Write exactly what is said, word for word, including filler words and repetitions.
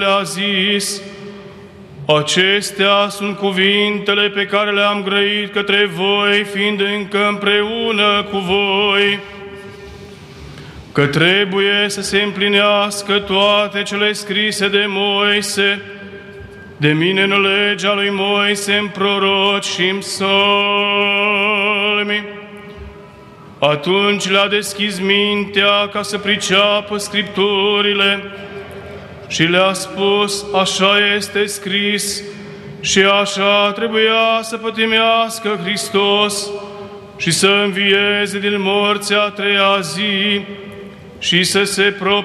a zis: acestea sunt cuvintele pe care le-am grăit către voi, fiind încă împreună cu voi, că trebuie să se împlinească toate cele scrise de Moise, de mine în legea lui Moise, în proroci și în psalmi. Atunci le-a deschis mintea ca să priceapă Scripturile și le-a spus: așa este scris și așa trebuia să pătimească Hristos și să învieze din morți a treia zi și să se propune